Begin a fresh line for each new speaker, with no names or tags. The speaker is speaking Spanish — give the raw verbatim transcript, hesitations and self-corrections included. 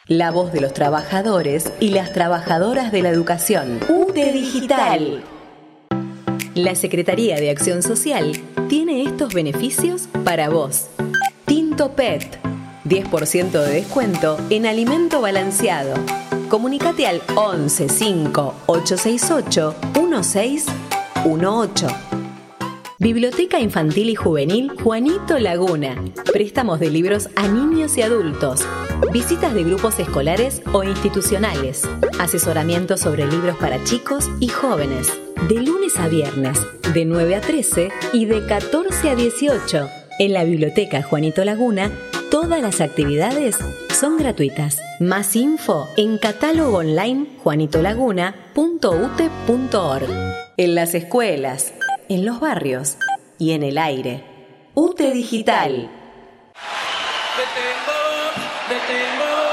La voz de los trabajadores y las trabajadoras de la educación. U T E Digital. La Secretaría de Acción Social tiene estos beneficios para vos. Tinto P E T. diez por ciento de descuento en alimento balanceado. Comunicate al once cinco ocho seis ocho uno seis uno ocho. Biblioteca Infantil y Juvenil Juanito Laguna. Préstamos de libros a niños y adultos. Visitas de grupos escolares o institucionales. Asesoramiento sobre libros para chicos y jóvenes. De lunes a viernes, de nueve a trece y de catorce a dieciocho. En la Biblioteca Juanito Laguna, todas las actividades son gratuitas. Más info en catálogo online juanito laguna punto u t e punto org. En las escuelas, en los barrios y en el aire. U T E Digital.